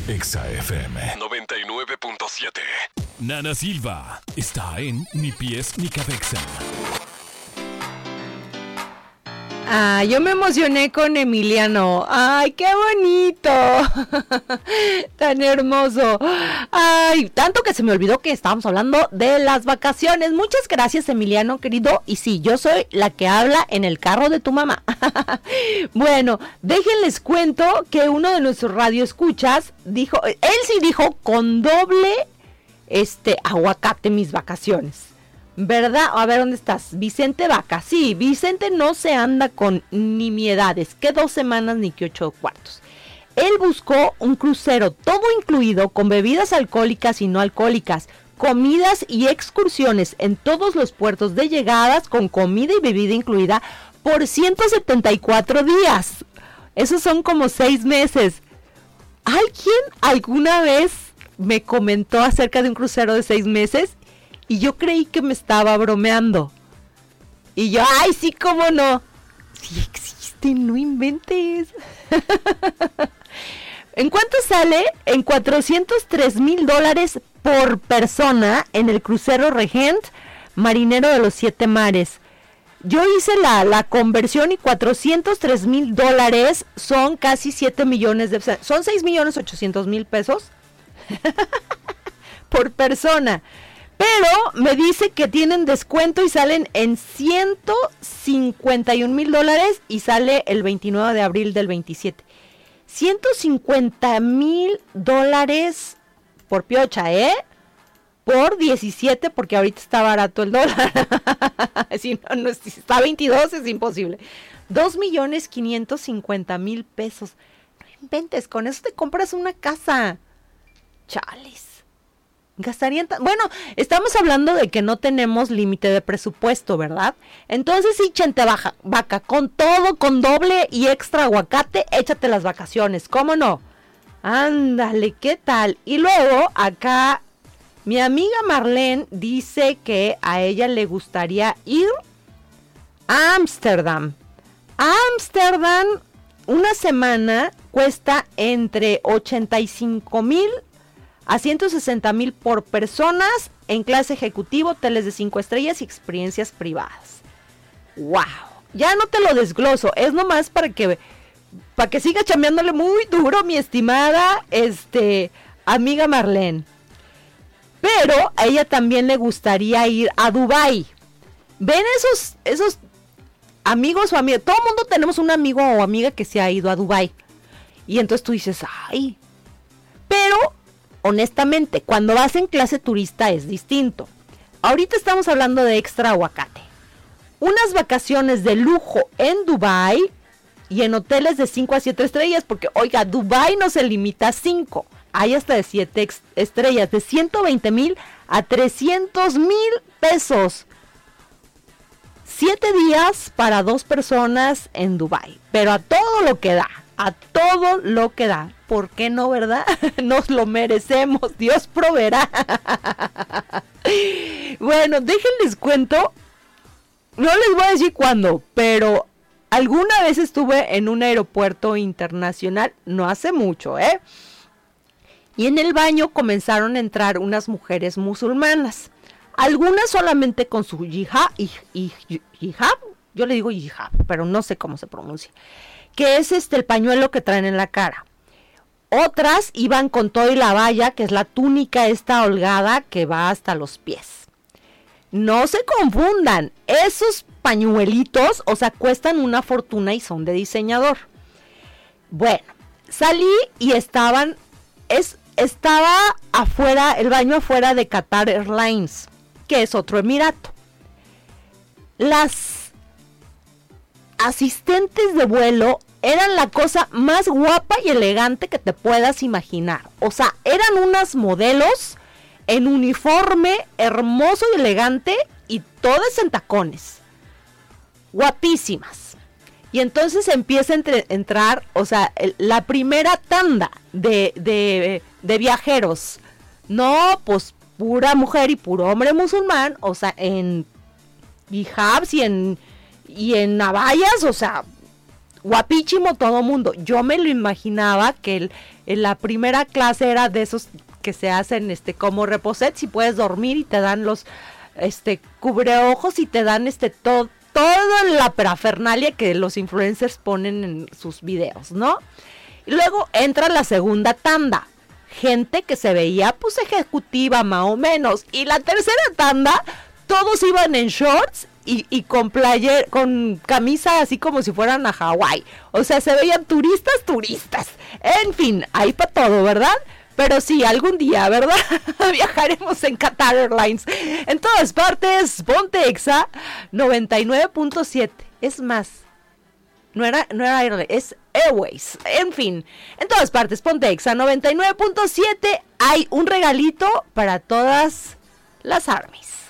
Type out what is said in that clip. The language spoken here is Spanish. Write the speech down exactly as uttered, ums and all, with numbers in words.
Exa F M noventa y nueve punto siete. Nana Silva está en Ni Pies Ni Cabeza. Ah, yo me emocioné con Emiliano. ¡Ay, qué bonito! Tan hermoso. Ay, tanto que se me olvidó que estábamos hablando de las vacaciones. Muchas gracias, Emiliano, querido. Y sí, yo soy la que habla en el carro de tu mamá. Bueno, déjenles cuento que uno de nuestros radioescuchas dijo, él sí dijo con doble este aguacate mis vacaciones. ¿Verdad? A ver, ¿dónde estás? Vicente Vaca. Sí, Vicente no se anda con nimiedades, que dos semanas ni que ocho cuartos. Él buscó un crucero todo incluido con bebidas alcohólicas y no alcohólicas, comidas y excursiones en todos los puertos de llegadas con comida y bebida incluida por ciento setenta y cuatro días. Esos son como seis meses. ¿Alguien alguna vez me comentó acerca de un crucero de seis meses? Y yo creí que me estaba bromeando. Y yo, ¡ay, sí, cómo no! Sí existe, no inventes. ¿En cuánto sale? En cuatrocientos tres mil dólares por persona en el crucero Regent Marinero de los Siete Mares. Yo hice la, la conversión y cuatrocientos tres mil dólares son casi siete millones de... Son seis millones ochocientos mil pesos por persona. Pero me dice que tienen descuento y salen en ciento cincuenta y un mil dólares y sale el veintinueve de abril del veintisiete. ciento cincuenta mil dólares por piocha, ¿eh? Por diecisiete, porque ahorita está barato el dólar. Si no, no, si está veintidós es imposible. dos millones quinientos cincuenta mil pesos. No inventes, con eso te compras una casa. Chales. Gastarían, t- bueno, estamos hablando de que no tenemos límite de presupuesto, ¿verdad? Entonces sí, chente baja, vaca, con todo, con doble y extra aguacate, échate las vacaciones, ¿cómo no? Ándale, ¿qué tal? Y luego acá mi amiga Marlene dice que a ella le gustaría ir a Ámsterdam. Ámsterdam, una semana cuesta entre ochenta y cinco mil a ciento sesenta mil por personas en clase ejecutivo, hoteles de cinco estrellas y experiencias privadas. ¡Wow! Ya no te lo desgloso, es nomás para que para que siga chambeándole muy duro, mi estimada este amiga Marlene. Pero a ella también le gustaría ir a Dubái. ¿Ven esos, esos amigos o amigas? Todo el mundo tenemos un amigo o amiga que se ha ido a Dubái. Y entonces tú dices, ¡ay! Pero honestamente, cuando vas en clase turista es distinto. Ahorita estamos hablando de extra aguacate. Unas vacaciones de lujo en Dubái y en hoteles de cinco a siete estrellas, porque oiga, Dubái no se limita a cinco, hay hasta de siete ex- estrellas, de ciento veinte mil a trescientos mil pesos. Siete días para dos personas en Dubái, pero a todo lo que da. A todo lo que da. ¿Por qué no, verdad? Nos lo merecemos. Dios proveerá. Bueno, déjenles cuento. No les voy a decir cuándo, pero alguna vez estuve en un aeropuerto internacional, no hace mucho, ¿eh? Y en el baño comenzaron a entrar unas mujeres musulmanas. Algunas solamente con su hijab, hijab, yo le digo hijab, pero no sé cómo se pronuncia, que es este el pañuelo que traen en la cara. Otras iban con todo y la valla, que es la túnica esta holgada que va hasta los pies. No se confundan, esos pañuelitos, o sea, cuestan una fortuna y son de diseñador. Bueno, salí y estaban, es, estaba afuera, el baño afuera de Qatar Airlines, que es otro emirato. Las asistentes de vuelo eran la cosa más guapa y elegante que te puedas imaginar. O sea, eran unas modelos en uniforme hermoso y elegante y todas en tacones. Guapísimas. Y entonces empieza a entre, entrar, o sea, el, la primera tanda de, de, de viajeros. No, pues pura mujer y puro hombre musulmán, o sea, en hijabs y en, y en navallas, o sea, guapísimo todo mundo. Yo me lo imaginaba que el, en la primera clase era de esos que se hacen este como reposet, si puedes dormir y te dan los este cubreojos y te dan este todo toda la parafernalia que los influencers ponen en sus videos, ¿no? Y luego entra la segunda tanda, gente que se veía pues ejecutiva más o menos, y la tercera tanda todos iban en shorts y, y con player, con camisa así como si fueran a Hawái, o sea, se veían turistas, turistas, en fin, hay para todo, ¿verdad? Pero sí, algún día, ¿verdad? Viajaremos en Qatar Airlines. En todas partes, ponte Exa noventa y nueve punto siete. Es más, no era, no era Airlines, es Airways. En fin, en todas partes, ponte Exa noventa y nueve punto siete. Hay un regalito para todas las armies.